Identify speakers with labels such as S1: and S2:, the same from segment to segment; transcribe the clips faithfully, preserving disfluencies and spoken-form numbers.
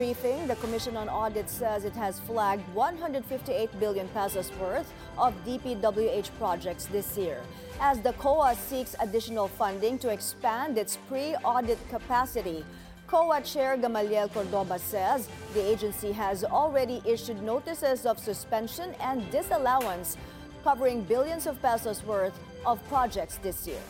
S1: Briefing, the Commission on Audit says it has flagged one hundred fifty-eight billion pesos worth of D P W H projects this year, as the C O A seeks additional funding to expand its pre-audit capacity. C O A Chair Gamaliel Cordoba says the agency has already issued notices of suspension and disallowance covering billions of pesos worth of projects this year.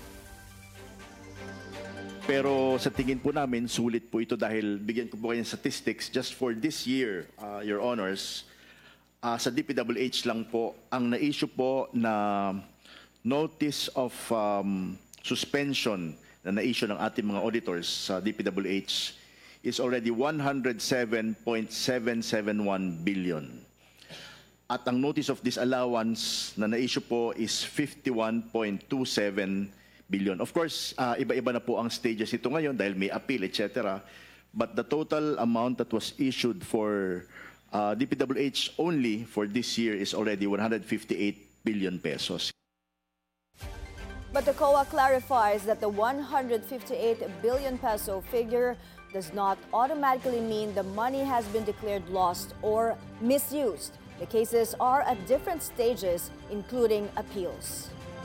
S2: Pero sa tingin po namin, sulit po ito dahil bigyan ko po kayo ng statistics just for this year, uh, Your Honors. Uh, sa D P W H lang po, ang na-issue po na notice of um, suspension na na-issue ng ating mga auditors sa D P W H is already one hundred seven point seven seven one billion. At ang notice of disallowance na na-issue po is fifty-one point two seven billion. Of course, uh, iba-iba na po ang stages ito ngayon dahil may appeal, et cetera. But the total amount that was issued for uh, D P W H only for this year is already one hundred fifty-eight billion pesos.
S1: But the C O A clarifies that the one hundred fifty-eight billion peso figure does not automatically mean the money has been declared lost or misused. The cases are at different stages, including appeals.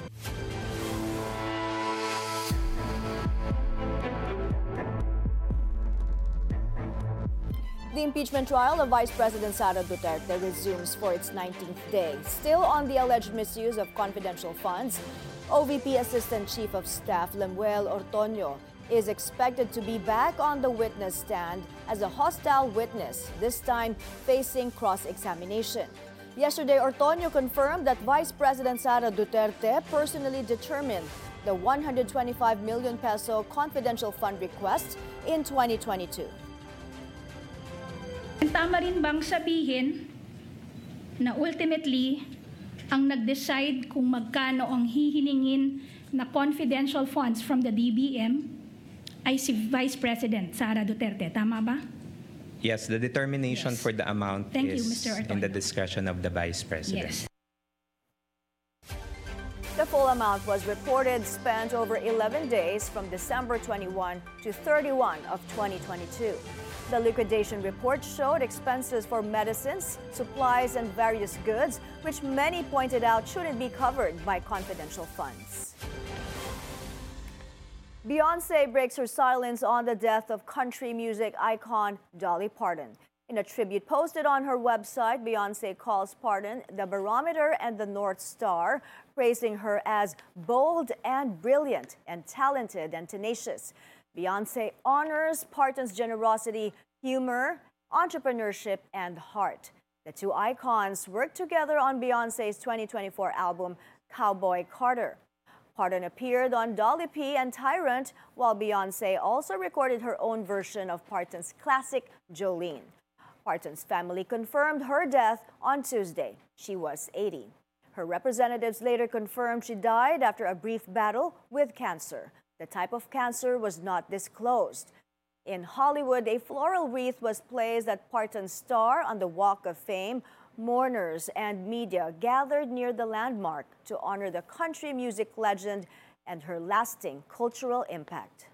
S1: The impeachment trial of Vice President Sara Duterte resumes for its nineteenth day. Still on the alleged misuse of confidential funds, O V P Assistant Chief of Staff Lemuel Ortoño is expected to be back on the witness stand as a hostile witness, this time facing cross-examination. Yesterday, Ortoño confirmed that Vice President Sara Duterte personally determined the one hundred twenty-five million peso confidential fund request in twenty twenty-two.
S3: Tama rin bang sabihin na ultimately ang nag-decide kung magkano ang hihilingin na confidential funds from the D B M ay si Vice President Sara Duterte? Tama ba?
S4: Yes, the determination
S3: Yes.
S4: for the amount
S3: Thank you,
S4: is
S3: Mister
S4: in the
S3: Ortoño.
S4: discretion of the Vice President.
S3: Yes.
S1: The full amount was reported spent over eleven days from December twenty-first to thirty-first of twenty twenty-two. The liquidation report showed expenses for medicines, supplies, and various goods, which many pointed out shouldn't be covered by confidential funds. Beyoncé breaks her silence on the death of country music icon Dolly Parton. In a tribute posted on her website, Beyoncé calls Parton the barometer and the North Star, praising her as bold and brilliant and talented and tenacious. Beyoncé honors Parton's generosity, humor, entrepreneurship, and heart. The two icons worked together on Beyoncé's twenty twenty-four album, Cowboy Carter. Parton appeared on Dolly P and Tyrant, while Beyoncé also recorded her own version of Parton's classic, Jolene. Parton's family confirmed her death on Tuesday. She was eighty. Her representatives later confirmed she died after a brief battle with cancer. The type of cancer was not disclosed. In Hollywood, a floral wreath was placed at Parton's star on the Walk of Fame. Mourners and media gathered near the landmark to honor the country music legend and her lasting cultural impact.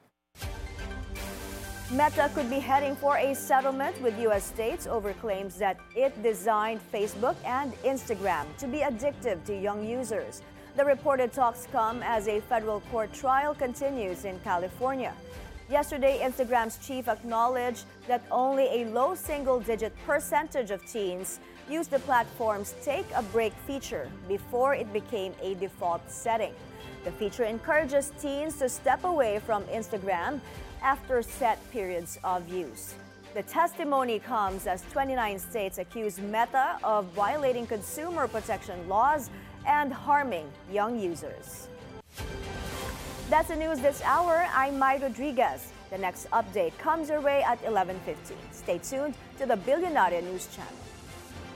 S1: Meta could be heading for a settlement with U S states over claims that it designed Facebook and Instagram to be addictive to young users. The reported talks come as a federal court trial continues in California. Yesterday, Instagram's chief acknowledged that only a low single-digit percentage of teens used the platform's Take a Break feature before it became a default setting. The feature encourages teens to step away from Instagram after set periods of use. The testimony comes as twenty-nine states accuse Meta of violating consumer protection laws and harming young users. That's the news this hour. I'm Mai Rodriguez. The next update comes your way at eleven fifteen. Stay tuned to the Billionaire News Channel.